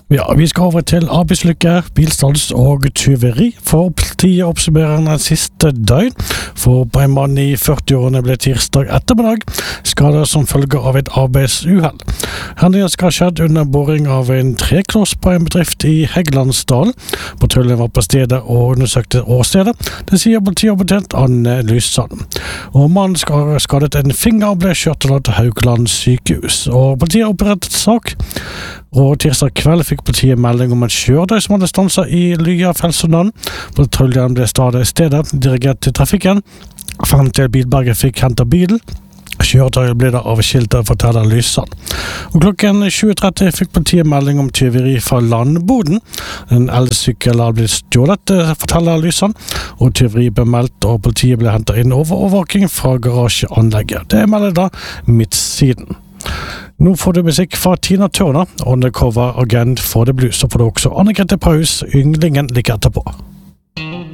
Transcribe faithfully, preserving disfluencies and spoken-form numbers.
Ja, vi skal over til arbeidslykke, bilstans og tyveri, for politiet oppsummerer den siste døgn, for på en mann i førti-årene ble tirsdag ettermiddag skadet som følge av et arbeidsuhell. Hendingen skal ha skjedd under boring av en trekloss på en bedrift i Heggelandsdalen. Patruljen var på stedet og undersøkte åstedet, det sier politiovertjent Anne Lysand. Og mannen skal ha skadet en finger og ble kjørt til Haukeland sykehus, og politiet opprettet sak. Og tirsdag kveld fikk politiet melding om en kjøretøy som hadde stanset i Lya-Felsundland. Patruljen ble stadig i stedet, dirigert til trafikken, frem til Bilberget fikk hentet bilen. Kjøretøyet ble da avskilt, forteller Lysand. Og klokken tjue tretti fikk politiet melding om tyveri fra landboden. En elsykkel har blitt stjålet, forteller Lysand, og tyveri ble meldt, og politiet ble hentet inn over overvåking fra garasjeanlegget. Det melder da Midtsiden. Nå får du musikk fra Tina Turner, Undercover Agent for the Blues, så får du også Anne-Grete Paus, Ynglingen like etterpå.